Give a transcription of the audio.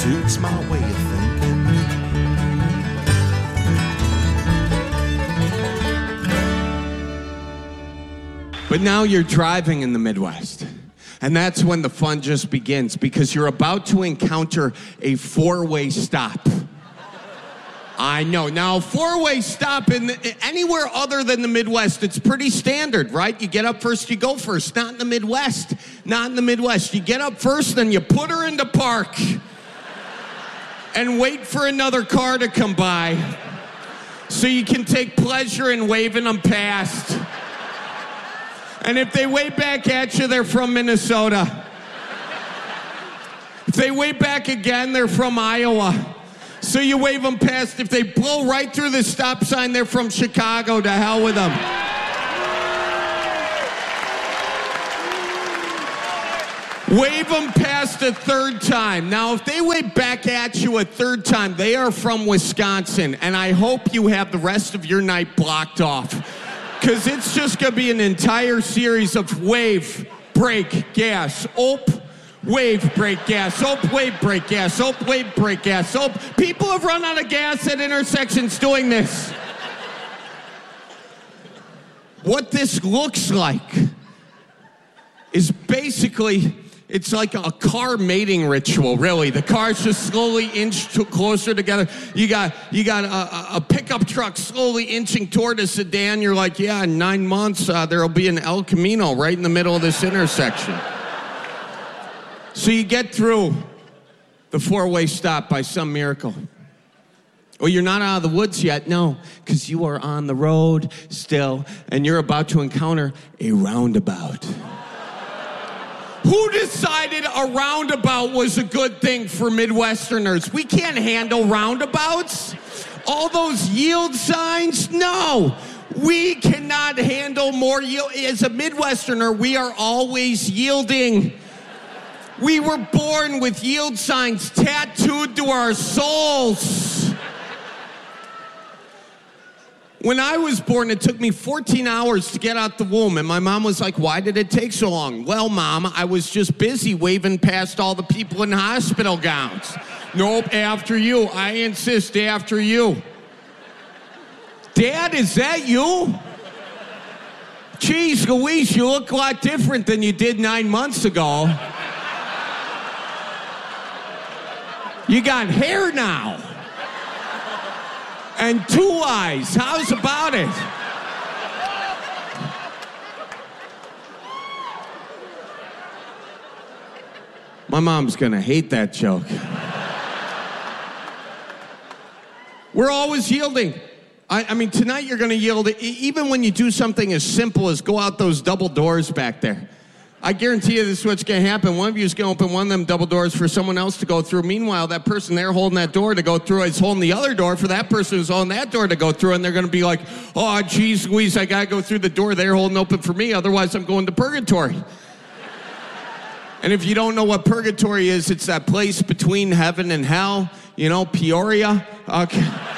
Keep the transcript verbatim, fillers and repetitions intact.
Suits my way of thinking. But now you're driving in the Midwest. And that's when the fun just begins, because you're about to encounter a four-way stop. I know. Now, a four-way stop in the, anywhere other than the Midwest, it's pretty standard, right? You get up first, you go first. Not in the Midwest. Not in the Midwest. You get up first, then you put her into park and wait for another car to come by so you can take pleasure in waving them past. And if they wave back at you, they're from Minnesota. If they wave back again, they're from Iowa. So you wave them past. If they blow right through the stop sign, they're from Chicago. To hell with them. Wave them past a third time. Now, if they wave back at you a third time, they are from Wisconsin. And I hope you have the rest of your night blocked off. Because it's just going to be an entire series of wave, brake, gas, op, wave, brake, gas, op, wave, brake, gas, op, wave, brake, gas, op. People have run out of gas at intersections doing this. What this looks like is basically, it's like a car mating ritual, really. The cars just slowly inch to closer together. You got you got a, a pickup truck slowly inching toward a sedan. You're like, yeah, in nine months, uh, there'll be an El Camino right in the middle of this intersection. So you get through the four-way stop by some miracle. Well, you're not out of the woods yet, no, because you are on the road still, and you're about to encounter a roundabout. Who decided a roundabout was a good thing for Midwesterners? We can't handle roundabouts. All those yield signs, no. We cannot handle more yield. As a Midwesterner, we are always yielding. We were born with yield signs tattooed to our souls. When I was born, it took me fourteen hours to get out the womb, and my mom was like, why did it take so long? Well, Mom, I was just busy waving past all the people in hospital gowns. Nope, after you. I insist, after you. Dad, is that you? Jeez Louise, you look a lot different than you did nine months ago. You got hair now. And two eyes. How's about it? My mom's gonna hate that joke. We're always yielding. I, I mean, tonight you're gonna yield, even when you do something as simple as go out those double doors back there. I guarantee you this is what's going to happen. One of you is going to open one of them double doors for someone else to go through. Meanwhile, that person there holding that door to go through is holding the other door for that person who's holding that door to go through. And they're going to be like, oh, geez, Louise, I got to go through the door they're holding open for me. Otherwise, I'm going to purgatory. And if you don't know what purgatory is, it's that place between heaven and hell. You know, Peoria. Okay.